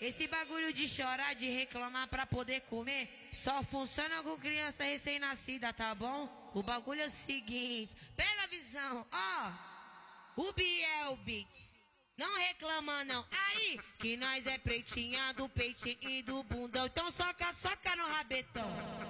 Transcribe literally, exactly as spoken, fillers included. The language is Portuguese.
esse bagulho de chorar, de reclamar pra poder comer, só funciona com criança recém-nascida, tá bom? O bagulho é o seguinte, pega a visão, ó, o Biel Beats. Não reclama não, aí que nós é pretinha do peitinho e do bundão, então soca, soca no rabetão.